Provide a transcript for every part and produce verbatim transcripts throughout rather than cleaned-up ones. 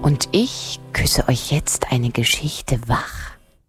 Und ich küsse euch jetzt eine Geschichte wach.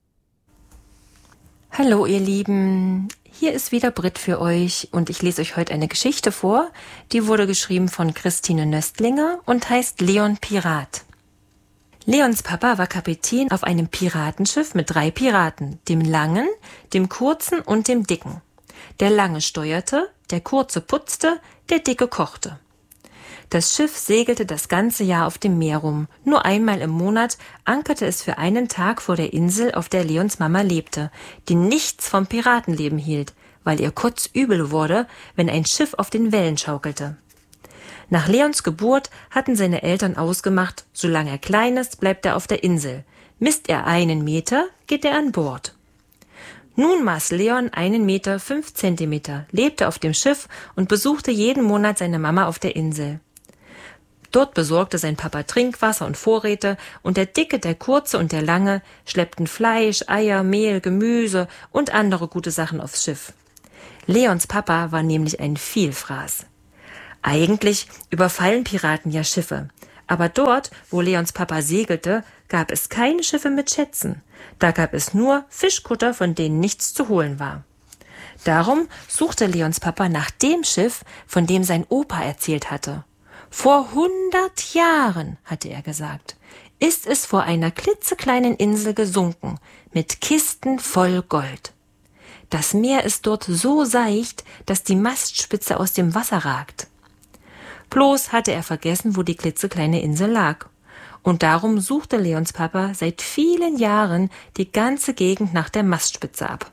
Hallo ihr Lieben, hier ist wieder Brit für euch und ich lese euch heute eine Geschichte vor, die wurde geschrieben von Christine Nöstlinger und heißt Leon Pirat. Leons Papa war Kapitän auf einem Piratenschiff mit drei Piraten, dem Langen, dem Kurzen und dem Dicken. Der Lange steuerte, der Kurze putzte, der Dicke kochte. Das Schiff segelte das ganze Jahr auf dem Meer rum. Nur einmal im Monat ankerte es für einen Tag vor der Insel, auf der Leons Mama lebte, die nichts vom Piratenleben hielt, weil ihr kotzübel wurde, wenn ein Schiff auf den Wellen schaukelte. Nach Leons Geburt hatten seine Eltern ausgemacht, solange er klein ist, bleibt er auf der Insel. Misst er einen Meter, geht er an Bord. Nun maß Leon einen Meter fünf Zentimeter, lebte auf dem Schiff und besuchte jeden Monat seine Mama auf der Insel. Dort besorgte sein Papa Trinkwasser und Vorräte und der Dicke, der Kurze und der Lange schleppten Fleisch, Eier, Mehl, Gemüse und andere gute Sachen aufs Schiff. Leons Papa war nämlich ein Vielfraß. Eigentlich überfallen Piraten ja Schiffe, aber dort, wo Leons Papa segelte, gab es keine Schiffe mit Schätzen. Da gab es nur Fischkutter, von denen nichts zu holen war. Darum suchte Leons Papa nach dem Schiff, von dem sein Opa erzählt hatte. Vor hundert Jahren, hatte er gesagt, ist es vor einer klitzekleinen Insel gesunken, mit Kisten voll Gold. Das Meer ist dort so seicht, dass die Mastspitze aus dem Wasser ragt. Bloß hatte er vergessen, wo die klitzekleine Insel lag. Und darum suchte Leons Papa seit vielen Jahren die ganze Gegend nach der Mastspitze ab.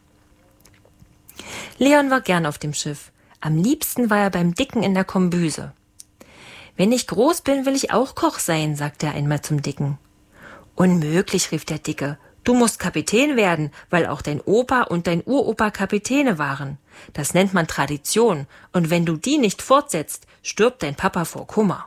Leon war gern auf dem Schiff. Am liebsten war er beim Dicken in der Kombüse. »Wenn ich groß bin, will ich auch Koch sein«, sagte er einmal zum Dicken. »Unmöglich«, rief der Dicke. »Du musst Kapitän werden, weil auch dein Opa und dein Uropa Kapitäne waren. Das nennt man Tradition, und wenn du die nicht fortsetzt, stirbt dein Papa vor Kummer.«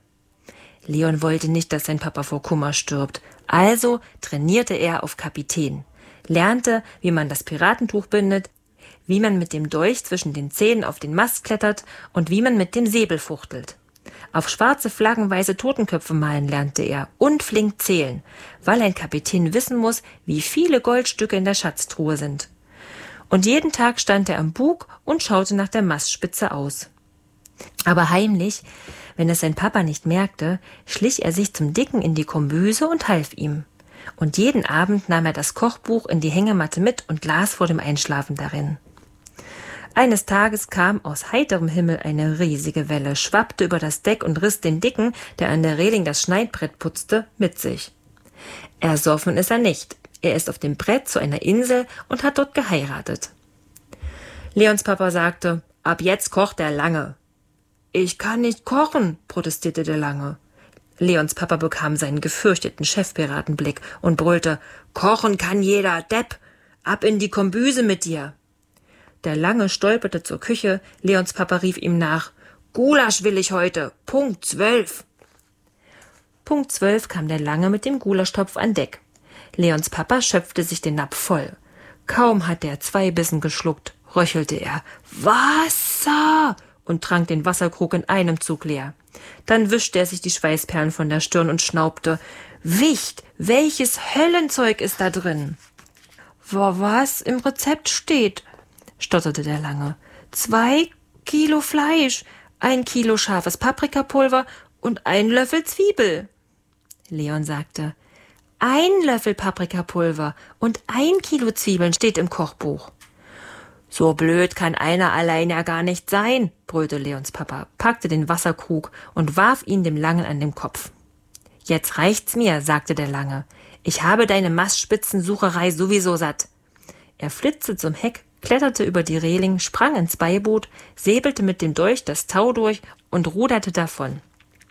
Leon wollte nicht, dass sein Papa vor Kummer stirbt, also trainierte er auf Kapitän, lernte, wie man das Piratentuch bindet, wie man mit dem Dolch zwischen den Zähnen auf den Mast klettert und wie man mit dem Säbel fuchtelt. Auf schwarze Flaggen weiße Totenköpfe malen lernte er und flink zählen, weil ein Kapitän wissen muss, wie viele Goldstücke in der Schatztruhe sind. Und jeden Tag stand er am Bug und schaute nach der Mastspitze aus. Aber heimlich, wenn es sein Papa nicht merkte, schlich er sich zum Dicken in die Kombüse und half ihm. Und jeden Abend nahm er das Kochbuch in die Hängematte mit und las vor dem Einschlafen darin. Eines Tages kam aus heiterem Himmel eine riesige Welle, schwappte über das Deck und riss den Dicken, der an der Reling das Schneidbrett putzte, mit sich. Ersoffen ist er nicht. Er ist auf dem Brett zu einer Insel und hat dort geheiratet. Leons Papa sagte, ab jetzt kocht der Lange. Ich kann nicht kochen, protestierte der Lange. Leons Papa bekam seinen gefürchteten Chefpiratenblick und brüllte, kochen kann jeder, Depp, ab in die Kombüse mit dir. Der Lange stolperte zur Küche, Leons Papa rief ihm nach, Gulasch will ich heute, Punkt zwölf. Punkt zwölf kam der Lange mit dem Gulaschtopf an Deck. Leons Papa schöpfte sich den Napf voll. Kaum hatte er zwei Bissen geschluckt, röchelte er, Wasser, und trank den Wasserkrug in einem Zug leer. Dann wischte er sich die Schweißperlen von der Stirn und schnaubte, Wicht, welches Höllenzeug ist da drin? Was im Rezept steht, stotterte der Lange. Zwei Kilo Fleisch, ein Kilo scharfes Paprikapulver und ein Löffel Zwiebel. Leon sagte, ein Löffel Paprikapulver und ein Kilo Zwiebeln steht im Kochbuch. So blöd kann einer allein ja gar nicht sein, brüllte Leons Papa, packte den Wasserkrug und warf ihn dem Langen an den Kopf. Jetzt reicht's mir, sagte der Lange. Ich habe deine Mastspitzensucherei sowieso satt. Er flitzte zum Heck, kletterte über die Reling, sprang ins Beiboot, säbelte mit dem Dolch das Tau durch und ruderte davon.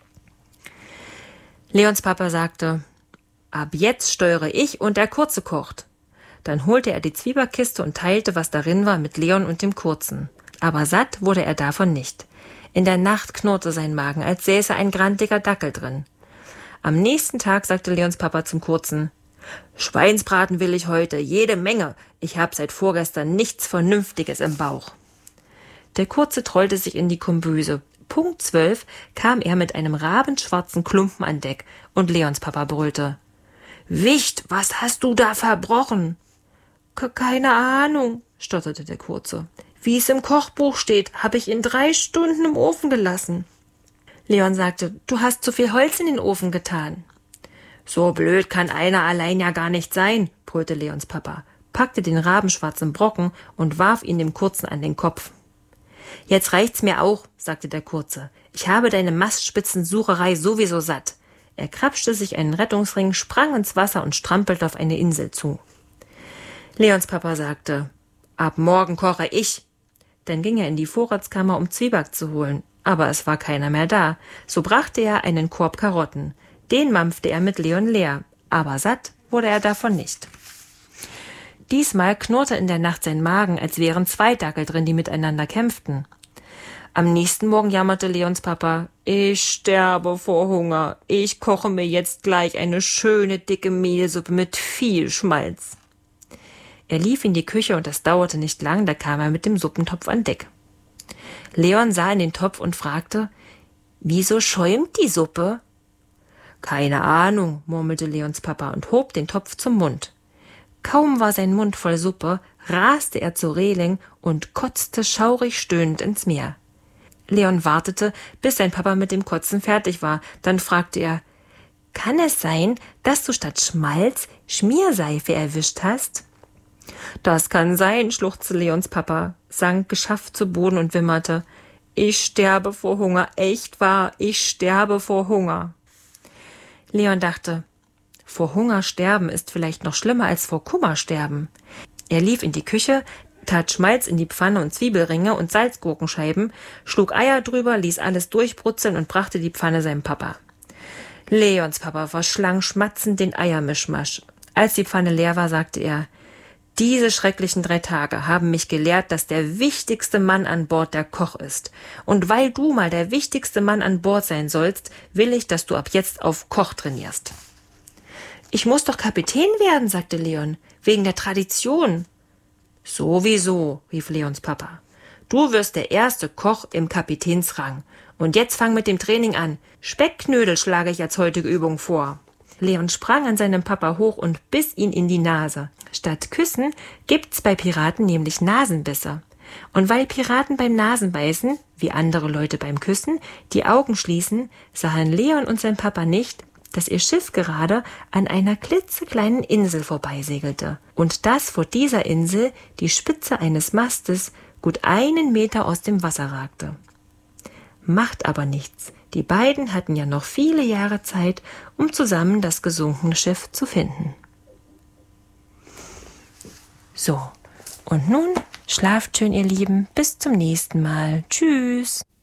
Leons Papa sagte, ab jetzt steuere ich und der Kurze kocht. Dann holte er die Zwiebackiste und teilte, was darin war, mit Leon und dem Kurzen. Aber satt wurde er davon nicht. In der Nacht knurrte sein Magen, als säße ein grantiger Dackel drin. Am nächsten Tag sagte Leons Papa zum Kurzen, Schweinsbraten will ich heute, jede Menge. Ich habe seit vorgestern nichts Vernünftiges im Bauch. Der Kurze trollte sich in die Kombüse, Punkt zwölf kam er mit einem rabenschwarzen Klumpen an Deck und Leons Papa brüllte: »Wicht, was hast du da verbrochen?« »Keine Ahnung«, stotterte der Kurze. »Wie es im Kochbuch steht, habe ich ihn drei Stunden im Ofen gelassen.« Leon sagte: »Du hast zu viel Holz in den Ofen getan.« »So blöd kann einer allein ja gar nicht sein«, brüllte Leons Papa, packte den rabenschwarzen Brocken und warf ihn dem Kurzen an den Kopf. »Jetzt reicht's mir auch«, sagte der Kurze. »Ich habe deine Mastspitzensucherei sowieso satt.« Er krapschte sich einen Rettungsring, sprang ins Wasser und strampelte auf eine Insel zu. Leons Papa sagte: »Ab morgen koche ich.« Dann ging er in die Vorratskammer, um Zwieback zu holen. Aber es war keiner mehr da. So brachte er einen Korb Karotten. Den mampfte er mit Leon leer. Aber satt wurde er davon nicht. Diesmal knurrte in der Nacht sein Magen, als wären zwei Dackel drin, die miteinander kämpften. Am nächsten Morgen jammerte Leons Papa: »Ich sterbe vor Hunger. Ich koche mir jetzt gleich eine schöne dicke Mehlsuppe mit viel Schmalz.« Er lief in die Küche und es dauerte nicht lang, da kam er mit dem Suppentopf an Deck. Leon sah in den Topf und fragte: »Wieso schäumt die Suppe?« »Keine Ahnung«, murmelte Leons Papa und hob den Topf zum Mund. Kaum war sein Mund voll Suppe, raste er zur Reling und kotzte schaurig stöhnend ins Meer. Leon wartete, bis sein Papa mit dem Kotzen fertig war. Dann fragte er: »Kann es sein, dass du statt Schmalz Schmierseife erwischt hast?« »Das kann sein«, schluchzte Leons Papa, sank geschafft zu Boden und wimmerte: »Ich sterbe vor Hunger, echt wahr, ich sterbe vor Hunger.« Leon dachte: Vor Hunger sterben ist vielleicht noch schlimmer als vor Kummer sterben. Er lief in die Küche, tat Schmalz in die Pfanne und Zwiebelringe und Salzgurkenscheiben, schlug Eier drüber, ließ alles durchbrutzeln und brachte die Pfanne seinem Papa. Leons Papa verschlang schmatzend den Eiermischmasch. Als die Pfanne leer war, sagte er: »Diese schrecklichen drei Tage haben mich gelehrt, dass der wichtigste Mann an Bord der Koch ist. Und weil du mal der wichtigste Mann an Bord sein sollst, will ich, dass du ab jetzt auf Koch trainierst.« »Ich muss doch Kapitän werden«, sagte Leon, »wegen der Tradition.« »Sowieso«, rief Leons Papa. »Du wirst der erste Koch im Kapitänsrang. Und jetzt fang mit dem Training an. Speckknödel schlage ich als heutige Übung vor.« Leon sprang an seinem Papa hoch und biss ihn in die Nase. Statt Küssen gibt's bei Piraten nämlich Nasenbisse. Und weil Piraten beim Nasenbeißen, wie andere Leute beim Küssen, die Augen schließen, sahen Leon und sein Papa nicht, dass ihr Schiff gerade an einer klitzekleinen Insel vorbeisegelte. Und dass vor dieser Insel die Spitze eines Mastes gut einen Meter aus dem Wasser ragte. Macht aber nichts. Die beiden hatten ja noch viele Jahre Zeit, um zusammen das gesunkene Schiff zu finden. So, und nun schlaft schön, ihr Lieben. Bis zum nächsten Mal. Tschüss.